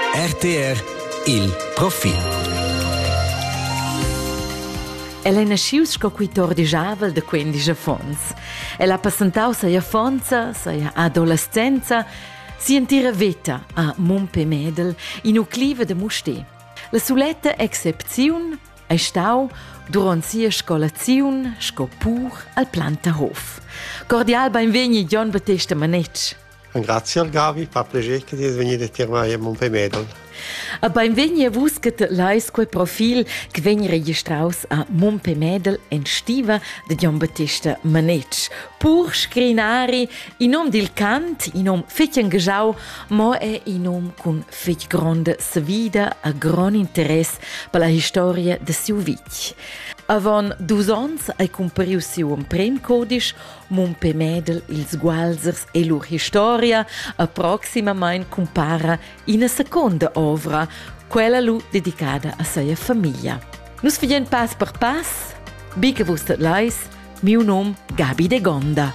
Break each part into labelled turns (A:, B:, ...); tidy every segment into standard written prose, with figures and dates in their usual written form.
A: RTR Il Profil.
B: Ella è nasciuta sco 14 avel de 15 affons. Ella ha passentau sia fonza, sia adolescenza, si intira vita a Montpemedel in ucliva de Musté. La suletta excepziun è stau durant sia scolaziun sco pur al Plantahof. Cordial benvegni John Battista Manetsch.
C: Grazie al Gavi, fa piacere che siete venuti a tirare a Montpemedel.
B: A benvegni a vus che lais quel profil che vegni registraus a Montpemedel en stiva de John Battista Manetsch. Pur scrinari in nom del cant, in nom fetch engagiau, ma è in nom con fetch grande savida a gran interess per la storia de siu vich. Avon 2 ans ai compariu siu un prem codisch Montpemedel, ils Gualzers e lur historia, a proximament compara in a seconda ovra, quella lu dedicada a sia famiglia. Nus fagien pas per pas, bica vustat lais, miu nom Gabi de Gonda.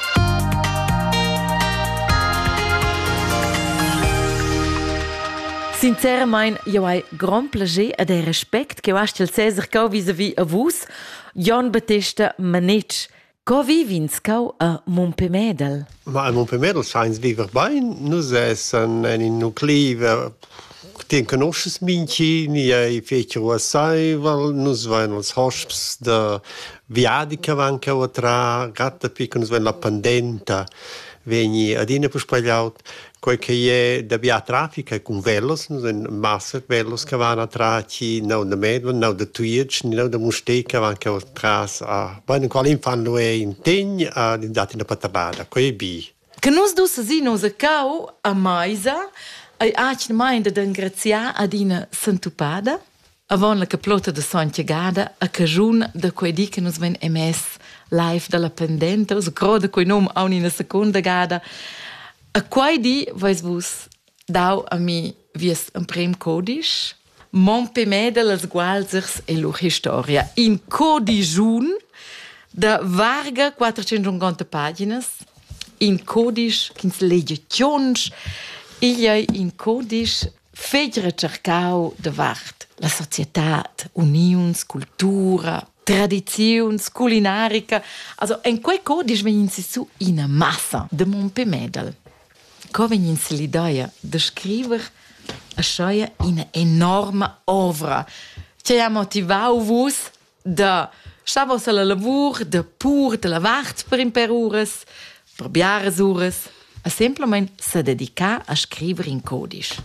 B: Sincerament, io hai gran plager ed e respect che ho il Cesar cau vis-a-vis a vus, John Battista Manetsch. Co vivins cau a Montpemedel?
C: Ma a Montpemedel scheint viver bein. Nus essen in nucliva, den conosces minci, ni ei fetcher assai, weil nus vain als hosps de viadica van cau atra, gatta pica nus vain la pendenta, vegni adina puspagliaut, quel che è da via traffica con velos, nus en massa velos che van atra ci nau de Medel, nau de Tuic, ni nau de Musté che van cau tras a bain qual infan lo è in tegn a dati na paternada, quei bi.
B: Che nus dus si nos a cau a Maisa, ai aci mai de ingrazia adina Santupada, avon la caplota de Santiagada, a cajun de quei di che nus ven emes live dalla pendente, us groda quei nom a una seconda gada. A quai di vais vus dau a mi vies un prem codisch, Montpemedel als Gualzers e lur historia. In codijun da varga 450 paginas, in codisch kins legiations, iei in codisch fegre cercau de vart la societat, unions, cultura, tradizions, culinarica. Also, en quei codisch venin si su in a massa de Montpemedel. Co venin si l'idea de scriver a schoia in a enorma ovra. Ce ha motivau vus de stavos a la lavur, de pur de la vart per imperures, per biares ures, a semplament se dedicar a scriver in codisch.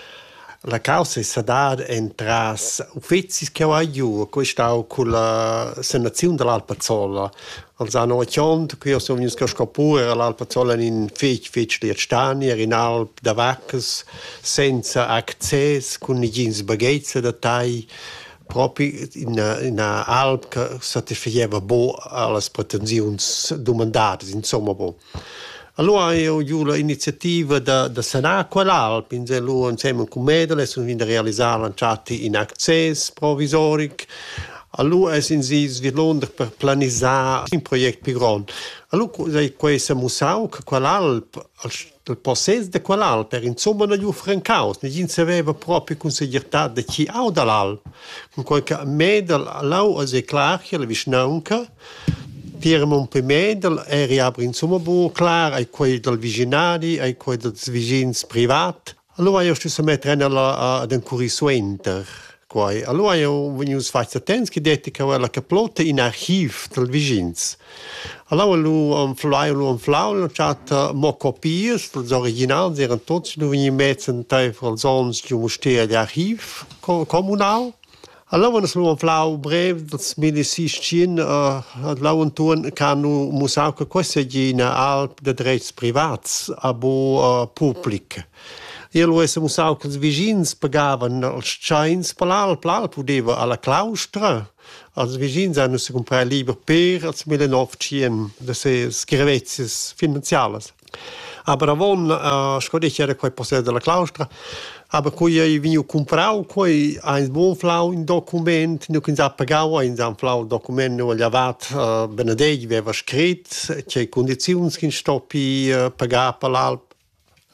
C: La causa è stata entras ufficis che ho aiutato, questo con la senazione dell'Alpazzolla. Als anno 80, che io sono venuto a scopare all'Alpazzolla in fece di stani, in Alp da Vaccas, senza accesso, con i jeans baghezza da tai, proprio in Alp che satisfaceva alle pretensioni domandate, insomma. Allora io ho l'iniziativa da sanare quell'Alp, insieme con Medel, sono venuti a realizzare lanciati in accesso provvisorico. Allora sono venuti per planizzare un progetto più grande. Allora questo museo che quell'Alp, il possesso di quell'Alp era insomma non francaus, non si aveva proprio consigliato di chi ha dall'Alp. Con qualche Medel, allora è chiaro che la vicinanza Tira Montpemedel era insomma clar ai quei del vicinati, ai quei del vicins privat. Allora io sto a mettere ad un currisuenter. Allora io venivo fatto attenti che detto che era la caplota in archivo del vicins. Allora lui un flau, c'ha mo copie, gli originali erano tutti, lui veniva mettere in tavola le zone di mustea di archivo comunale. Allora, noi abbiamo un breve del 2016 all'autunno che hanno museo che questo è una Alp di diritti privati a pubblico. E allora questo museo che i vicini pagavano il sceins per l'Alp. L'Alp poteva alla claustra. I vicini hanno comprato il libro per il 1900, le scrivezze finanziarie. Aber avon scodich era quei possesso della claustra, aber cui ei veniu comprau quei ein bon flau in document, nu che sa pagau ein sam flau document nu allavat Benedegli aveva scrit che condizioni che stoppi pagar per l'Alp.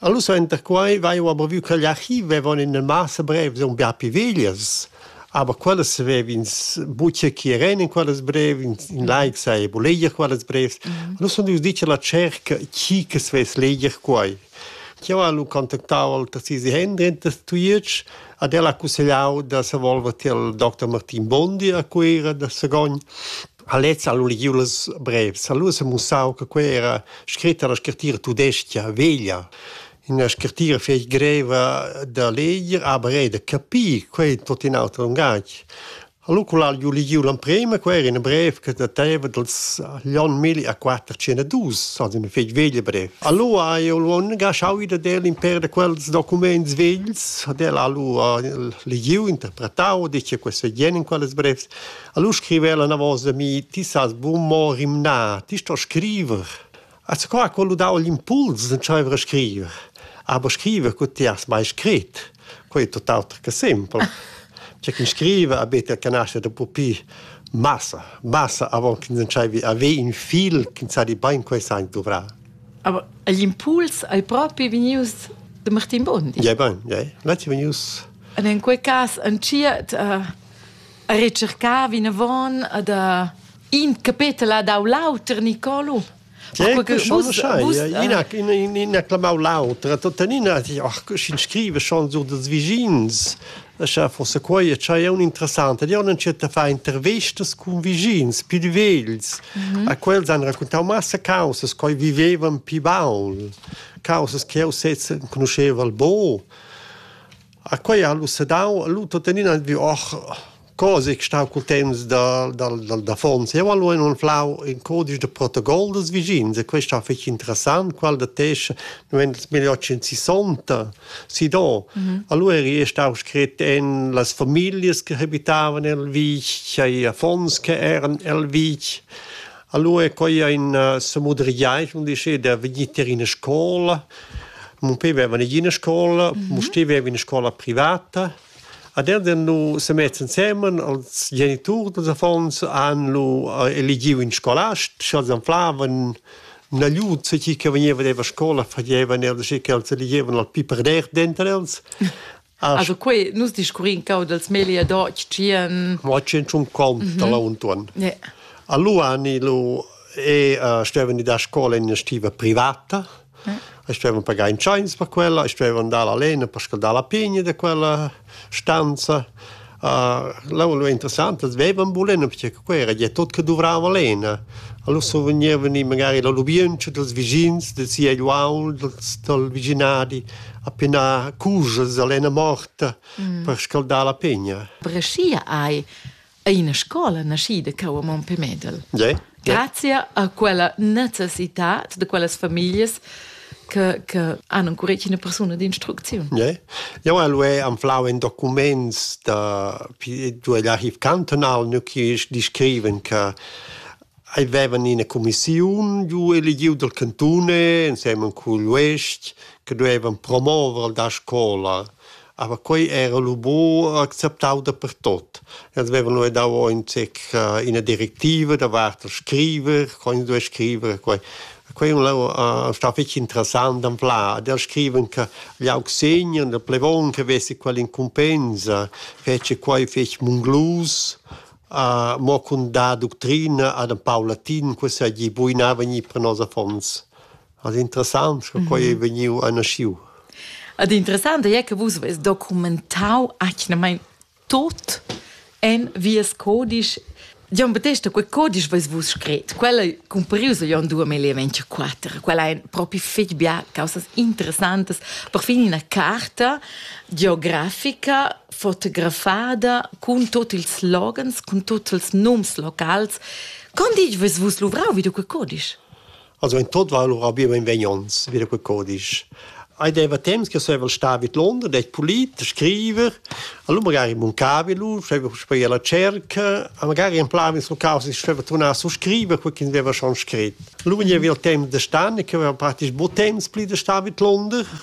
C: Allora, so enter quai, vai aber vu che gli archivi avevano in massa brevi, sono più veglias. Aber quelle se vevins bucce che erano in quelle brevi, in like sai, boleia quelle brevi. Allora, sono dice la cerca chi che se ves leger quai. Io ho contattato il Tarsisi Henry in Tuic, ed ella ha consigliato da se volva il dottor Martin Bondi a cui era da Sagogn. All'ezza allora gli le brevi. Allora si musao che qui era scritta la scrittura tudestia, veglia. In la scrittura fece greve da leggere, aber è da capire, qui tutto in altro langage. Allora, quella gli l'imprima, qui era in breve che datava dagli anni 1412, also in fece veglia breve. Allora, io l'ho gasciato dell'impero di quei documenti vegli, allora l'ho interpretato, dice questo viene in quelle brevi. Allora scriveva una volta mi, ti sai, buon morimna, ti sto a scrivere. Also, qua quello dava l'impulso di scrivere a scrivere. Aber scrivere, che ti hai mai scritto, quello è tutt'altro che semplice. C'è chi scrive, abbiamo canasce da pupi massa, avant che non c'è in fil, che non sa di ben questo anche dovrà.
B: Aber l'impuls è proprio venuto da Martin Bondi?
C: Ja, ben, ja. Lei è venuto.
B: E in quel caso, anch'io a ricercare in avon da in capitolo da l'autor Nicolo.
C: Ja, che sono in acclamau l'autor, Totanina, si scrive schon so des vicins. C'è forse qua c'è un interessante. Io non c'è da fare interviste con vicins, più di veglis. A quelli hanno raccontato massa cause che vivevano più baul, cause che io stessa conoscevo al bo. A quei allo sedau, allo Totanina vi cose che stavo col tempo da fonte. Io allora non flau in codice de protocollo des vicins, e questo è interessante, qual da tesce, nel 1860, si do. Allora stavo scritto in le famiglie che abitavano nel Vic, i fonds che erano nel Vic. Allora poi in Samudriai, non dice, da venite in scuola, mon padre aveva in scuola, mon steve aveva in scuola privata. Adesso si mettono insieme, i genitori dei fonds hanno elegito in scuola, si flavano una luce che veniva dalla scuola, facevano che si elegevano al piper dentro.
B: Also qui non si discorriamo del 2012.
C: Ma c'è un conto là intorno. Allora stavano da scuola in stiva privata, stavano pagando in chains per quella, stavano andare all'ena per scaldare la pigna di quella stanza. Lo interessante è che avevano bolena, perché qui era tutto che doveva all'ena. Allora venivano magari la lubienza dei vicini, del Sieguaul, del vicinati, appena cuses all'ena morta per scaldare la pigna.
B: Brescia hai una scuola nascita che a Montpemedel. Grazie a quella necessità di quelle famiglie che hanno ancora una persona di istruzione.
C: Io ho flau in documenti dell'archivo cantonale che scrivono che avevano una commissione elegita del cantone insieme con l'Ouest che dovevano promuovere la scuola. Ma poi era lo accettato dappertutto. Avevano dato in una direttiva da parte scrivere, come dove scrivere. Poi è stato interessante in Fla. Del scrivono che gli auxegni, del plevon che avesse quelli in compensa, fece munglus, ma con la dottrina ad un paulatin, questo gli buinavano per noi fonds. È interessante, che poi è venuto a nascere.
B: Ed interessante è che voi avete documentato anche tutto in via codice. Gian Battista, quel codice che voi scritto, quello compreso nel 2024, quello è proprio feedback, cose interessanti, per fine una carta geografica fotografata con tutti i slogans, con tutti i nomi locali. Quando dici voi lo avrete quel codice?
C: Also in tutto abbiamo in Vignons, wieder quel codice. Aveva tempo che io stavo in Londra, ero pulito, scrivere, allora magari in un cabelo, stavo per la cerca, magari in plano sul caso stavo tornare a scrivere quello che aveva già scritto. Allora avevo il tempo di stare, che aveva praticamente buon tempo di stare in Londra,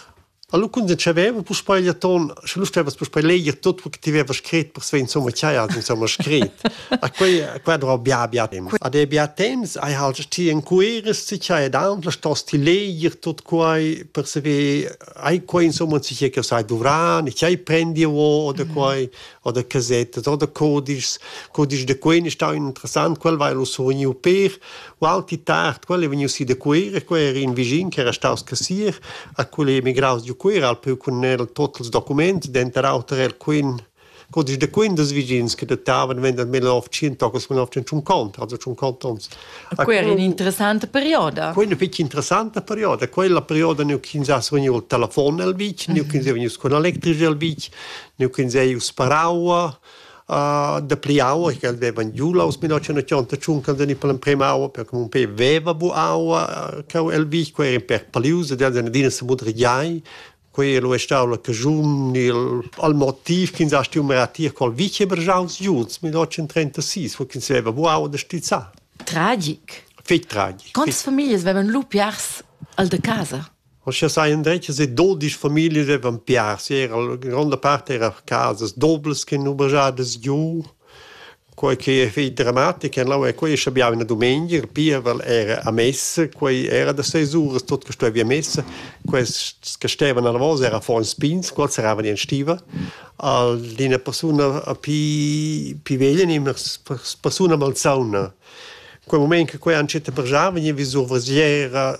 C: Allora, quando ci aveva, poi gli ton, se lui stava poi leggere tutto quello che ti aveva scritto, per insomma, c'hai insomma scritto. A qua abbia tempo. Ad abbia tempo, hai halt ti in cueres, si c'hai down, la sto sti leggere tutto qua, per sapere, hai qua insomma, si c'è che sai durare, c'hai prendi o da qua, o da cassette, o da codice de queni sta interessant, quel vai lo sogno per, o alti tard, quelle veniu si de quere, era in vigin, che era staus cassier, a quelle emigraus di quere, al più con tutti i documenti, dentro l'autre il queen, codice de queen des vigins, che datavan vende 1900, o 1950, also 50 ans.
B: Quella è un'interessante periodo.
C: Quella è un'interessante periodo. Quella periodo ne ho chinsas veniu il telefono al vic, ne ho chinsas veniu con elettrici al vic, ne ho chinsas sparaua, da pliaua, che aveva in giula, aus 1985, che per la prima aua, perché un po' aveva bu aua, che al vic, che era per paliusa, da una dina se mudriai, quello è stato la cagione, il motivo che si è meratia col vice berjaus giuds, 1936, che si aveva bu aua da stizza.
B: Tragic.
C: Feit tragic.
B: Quantas famiglie avevano lupiars al de casa?
C: Als je zei in dretje, ze 12 families hebben piars. La grande parte era casas dobles che non berjades giù. Quei che è drammatico, e là quei abbiamo una domenica, il Piervel era a messa, quei era da 6 ore, tutto che stava a messa, quei che stavano alla voce era fuori in spins, quei saravano in stiva. Una persona più veglia, una persona malzona. Quel momento che hanno certo berjava, veniva visuvasiera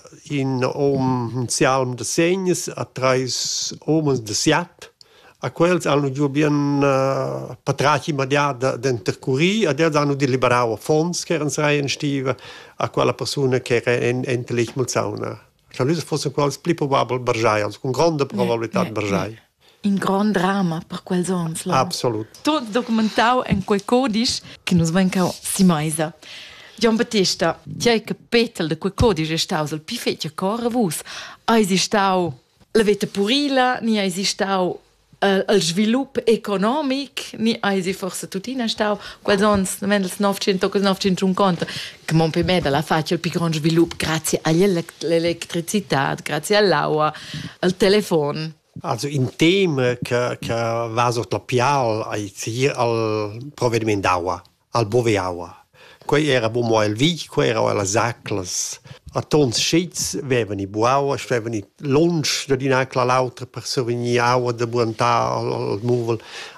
C: in salm de segnes, a 3 homens de siat. A quels hanno giù bien patraci immediat d'intercurri, a dels hanno deliberato fons che erano in stiva a quella persona che era intelligente malzona. Cioè lui fosse quels più probabile berjai, con grande probabilità berjai.
B: In gran drama per quels ons.
C: Absolut.
B: Tutto documentato in quel codice che nos venca si maisa. Gian Battista, c'è capitolo di quel codice è stato il più fecchio ancora vus. Ha esistito la vita purila, ni ha esistito il sviluppo economico, ni ha esistito forse tutina stato quels ons, nel 950, che mon per me la faccia il più grande sviluppo grazie all'elettricità, grazie all'acqua, al telefono.
C: Also in tema che va sotto la pial al provvedimento d'acqua, al bove acqua. Quei era buono il vic, quei era le sacles. A tons scits avevano i buau, avevano i lunch da dinacla l'altra per servire acqua da buontà al muvel.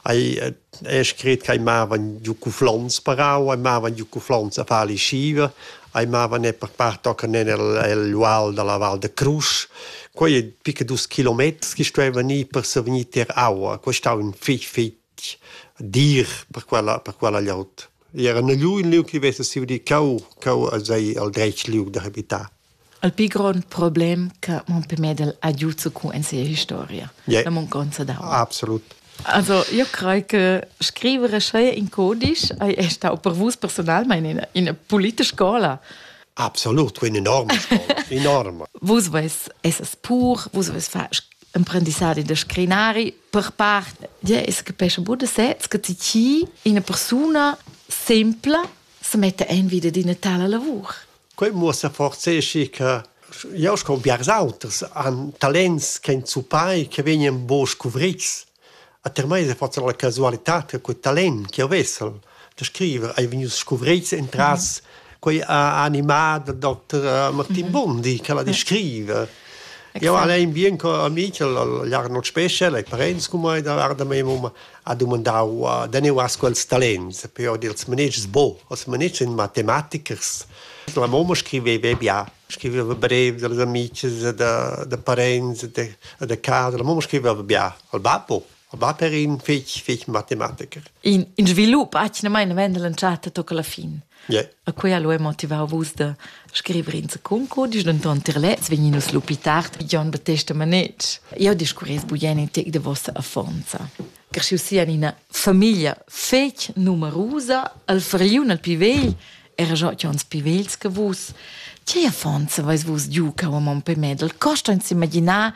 C: È scritto che avevano giucco flons per acqua, avevano giucco flons a fare le scive, avevano per parte anche nel lual della Val de Cruz. Quei picca 2 chilometri che stavano per servire acqua. Quei stava un fic dir per quella liota. Era una liu che avesse si vedi cau al dreic liu da habitat.
B: Il più grande problema che mon per me del aiuto con in sia storia. La mon conza da.
C: Absolut.
B: Also, io credo che scrivere in codice è stato per voi personalmente in una politica scuola.
C: Absolut, una enorme scuola, enorme.
B: Voi essere pur, voi fare apprendizzato da scrinari per parte. Ja, è capisce buona sets che ti una persona semple si mette in vita di una tale lavoro.
C: Quei muss forse che io scom biars auters an talents che in supai che venien bo scovrits. A termai se forse la casualità che quel talent che avessero da scrivere ai venu scovrits entras quei animato dottor Martin Bondi che la descrive. Io allein bien con amici, l'anno spesso, le parenti come da me a domandare da ne was quels talents, però dels maneggi bo, als maneggi in matematicers. La mamma scriveva brevi delle amici, da parenti, da casa, la mamma scriveva bien, al babbo era un fech matematiker.
B: In sviluppo, non mai ne lanciata tocca alla fine.
C: Yeah.
B: A cui a lui motivava vos da scrivere in secund codice, d'anton terlets, veninus lupitart, Gian Battista manetg. Io discorres buien in tec de vostra affonza. Cresciu sia in una famiglia fech numerosa, al friun al pivegl, era già Gions pivegls che vos. C'è affonza vais vos giuca o mon pe medel, costa in si immaginar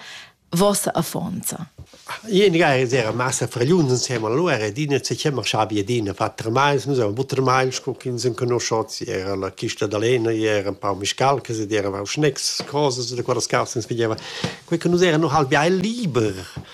B: vossa affonza?
C: Io era massa fragliuns insieme a lui, era dina se chiama Shabia Dina, fa 3 miles, noi siamo 3 miles, con chi non conosciuti, era la Chista d'Alena, era un po' miscalca, era un snacks, cose, da quella scarsa, si vedeva. Quei che noi erano halb ja liber.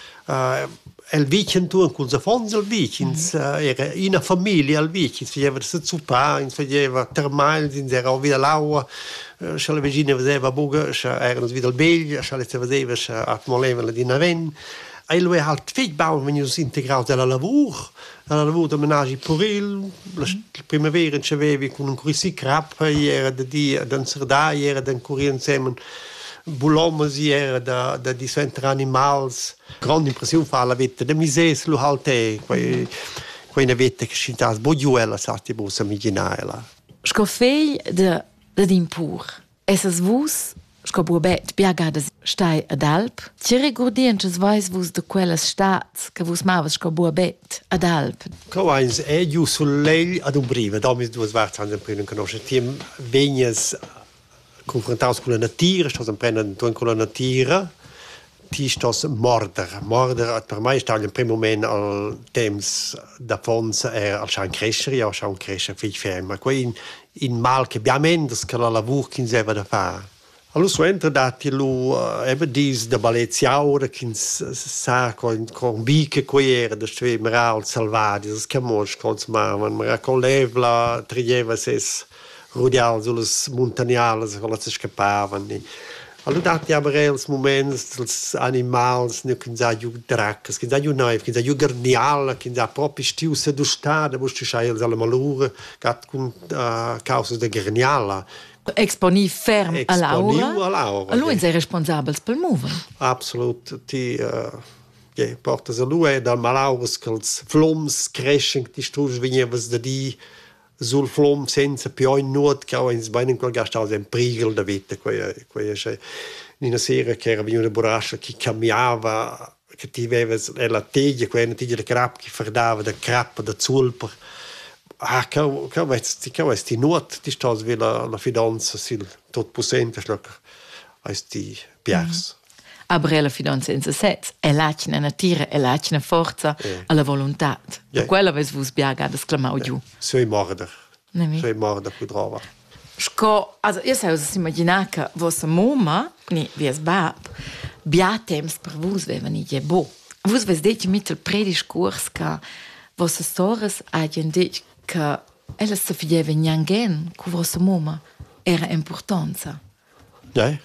C: El vicin tu con se fons el vicin, era una famiglia al vicin, si vedeva se zupa, si vedeva 3 miles, era via l'aua, se la vicina vedeva buga, erano via il beglia, se la vedeva, se atmoleva di naven. E lui ha fatto bauen wenn us integrati alla lavoro da menagi poril, la primavera ci avevi con un cursi crap, era da Sardà, era da correre insieme bulomas, era da differenti animali. Grande impressione fa la vita, da mises lo halte, quella vita che si tas bojuela sati bosa immaginare.
B: Scofei de impur. Essas vus Sco buobet biagadas stai ad Alp. Ci regordiences vais vus de quellas stats che vus mavas sco buobet ad Alp.
C: Coains è giù sul lei ad un brive, domis 2 varts an prendere conosce. Tiem vegnes confrontaus con la natura, stos an prendere con la natura. Ti stos morder per mai sta in primo moment al temps da fons al schan crescere, ja schan crescere fich ferma. Quei in mal che biamendes che la lavur kin seva da fa. Allora su entra dati lu eben dis da Baleziaura che sa con biche qui era da stve meral salvati das camons consmavan ma con levla trieva ses rudial sulle montaniales con se scapavan. Allora dati aber els moments dels animals ne che sa ju dracas che sa ju naif che sa ju garnial che sa proprio stiu se du sta da busti schail alle malure gat con causa de garniala.
B: Exponi ferm a Laura. Lui è responsabile per il muover.
C: Absolut. Ti portas a lui dal malaurus che els flums crescen, ti strus venivas da di sul flum senza più in nuot, che ins beinen quel gastaus en prigel da vita, quei una sera che era venuta borrascia che cambiava, che ti avevas la teglia, quella teglia da crap che fardava da crap da zulper. Ti nuot, ti stas vi la fidanza sil tot possente schlöcker als die piers.
B: Aber la fidanza in se sets, l'achina natira, l'achina forza, alla volontà. Quella ves vus biaga das clamau giù.
C: Sei morder cu drova.
B: Sco, also io sai us immaginar che vossa mamma, ni vies bab, bia temps per vus vevan i bo. Vus ves detto mit il prediscurs che vossa stories hagien detto che ella se fideva niangen cu vossa mamma era importanza.
C: Ja,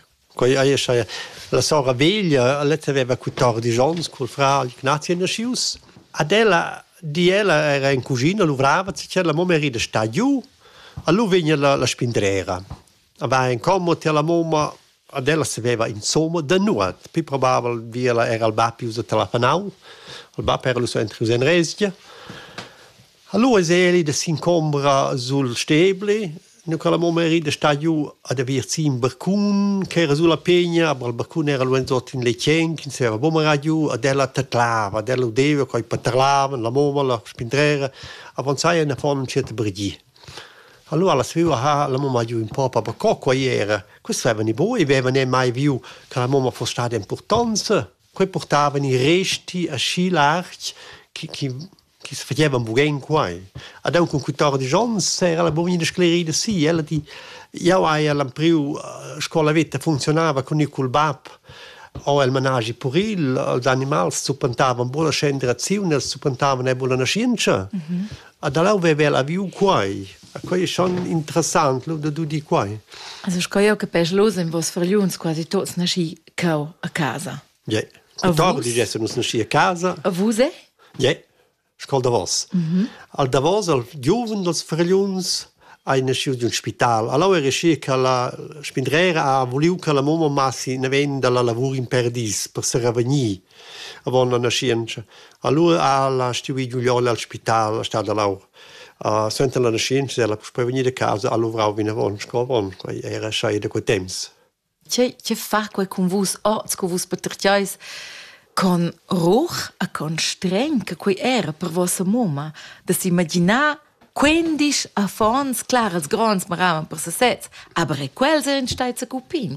C: la sora veglia aveva 14 anni col fra Ignazio Nascius. Adela era in cucina, lavorava, la mamma era da stagiù, a lui veniva la spindrera. Aveva in comodo la mamma, Adela si aveva insomma da nuot. Più probabile era il babbo usa telefonau, il babbo era lo suo entrius in resia. Allora Eli da si incombra sul stebli, nuca la mamma era da stagiù ad aversi in barcun, che era sulla pegna, ma il barcun era luenzot in lecien, che si era bomma radio, Adela tatlava, Adela udeva, coi paterlavan, la mamma, la spindrera, avanzai una forma certa brighi. Allora la sveva la mamma giù in popa, ma qua era, questo avevano i boi, avevano mai viu che la mamma fosse stata importanza, qui portavano i resti a scilarci, che si facevano bughen qua. Ad un con 14 anni era la bovina scleride sì, ella di io alla prima scuola vita funzionava con il bab o il menage poril, gli animali suppantavano buona generazione, suppantavano buona nascenza. Ad allora aveva la viu qua. Questo è schon interessante, da du di qua.
B: Also scoio che per los in vos verliuns quasi tots nasci cau a casa.
C: Ja. Contorno di gesso nos nasci a casa.
B: A vuse?
C: Ja. Scol da vos. Al da vos, al giuven dels verliuns, ai nasciu di un spital. Allora riesce che la spindrera ha voluto che la mamma massi ne venda la lavoro in perdis per se ravenì avon la nascenza. Allora la stiui Giuliola al spital, sta da laur. Senta la nascenza, la può venire a casa, allora vrau vina von, scovon, era scheide co temps.
B: Che fa quei con vus oz, con vus paterciais, con roch a con streng, che quei era per vossa mamma, da si immaginar quendisch a fons, clar, als grans maravan per se sets, aber quels eren staits a cupins.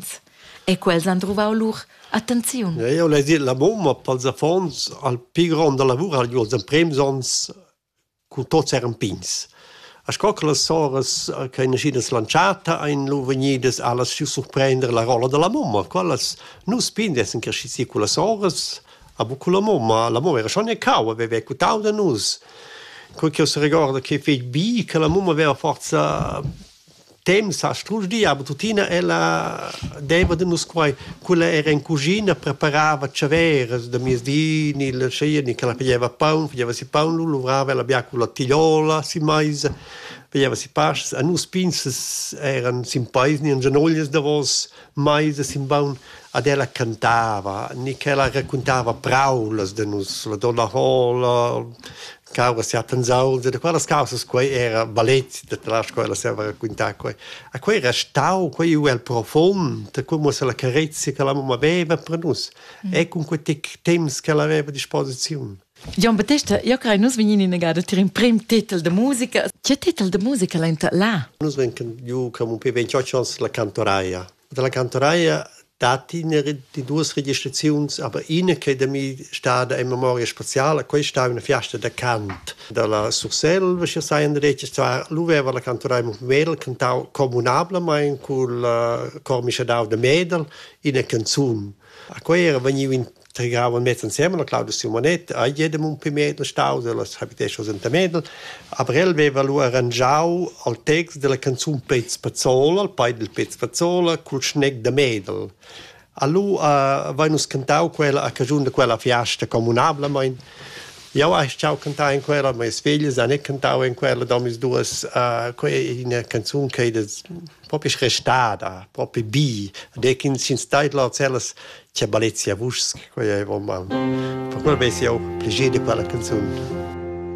B: E quels han trovau lur attenziun.
C: Io le dico, la mamma, pels affons, al più grande lavoro, al giorno, in premisons, con tots erano pins. A scocca le soras che in scidas lanciata, in lu venidas alla si sorprendere la rolla della mamma. Quelles non spindes in crescizi con le soras, a con la mamma era schon cau, aveva ecutau da nus. Quel che si ricorda che fece bi, che la mamma aveva forza temps a strusdi, aber tutina ella deva de nus quai, quella era in cucina, preparava ciaveras da miesdini, le sceni, che la faceva si paun, luvrava la bia con la tigliola, si mais, faceva si pasces, a nus pinses eran simpaisni, in genoglias da vos, mais sim baun, ad ella cantava, ni che ella raccontava praulas de nus, la donna Hola, Caura si attenzaus, de quelles causas quei era ballet, de la scuola serva raccontar quei. A quei era stau, quei uel profond, come se la carezia che la mamma aveva per nus. E con quei temps che la aveva a disposizione.
B: Gian Battista, io credo nus venini negada tir in prim titel de musica. Che titel de musica lenta là?
C: Nus ven giù come un po' 28 anni la cantoraia. De la cantoraia dati di due registrazioni, aber una che da mi sta in memoria spaziale, questa è una fiesta da cant. Dalla Sursel, che sai in registrare, lui aveva la cantoraia Medel, cantava comunabile, ma in quel cormice d'au de Medel, in una canzone. A quei era veniva integrava met insieme, la Claudia Simonet, a jedem un Medel stau, das habitation in Medel, aber aveva lui arrangiau al text della canzone Pezz Pazzola, al pai del Pezz Pazzola, col schnec de Medel. A lui vai nus cantau quella a cagiun de quella fiesta comunabile, ma io ho ciao cantare in quella, ma sveglia hanno cantato in quella, domis duas, una canzone che è proprio restata, proprio bi, e che in Stadler celles c'è bellezza vusk, quella è per quello che io piacere di quella canzone.